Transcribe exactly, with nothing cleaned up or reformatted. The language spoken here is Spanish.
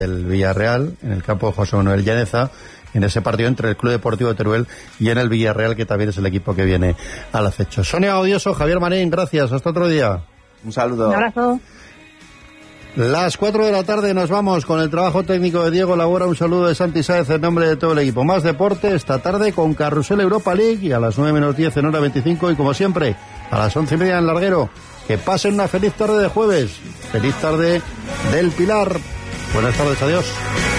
el Villarreal, en el campo de José Manuel Llaneza, en ese partido entre el Club Deportivo de Teruel y en el Villarreal, que también es el equipo que viene al acecho. Sonia Odioso, Javier Marín, gracias, hasta otro día. Un saludo. Un abrazo. Las cuatro de la tarde nos vamos con el trabajo técnico de Diego Labora. Un saludo de Santi Sáez en nombre de todo el equipo. Más deporte esta tarde con Carrusel Europa League y a las nueve menos diez en hora veinticinco y como siempre a las once y media en Larguero. Que pasen una feliz tarde de jueves. Feliz tarde del Pilar. Buenas tardes, adiós.